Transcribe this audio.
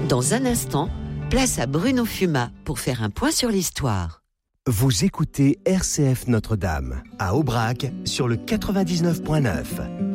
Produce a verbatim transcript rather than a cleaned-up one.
Dans un instant, place à Bruno Fuma pour faire un point sur l'histoire. Vous écoutez R C F Notre-Dame, à Aubrac, sur le quatre-vingt-dix-neuf virgule neuf.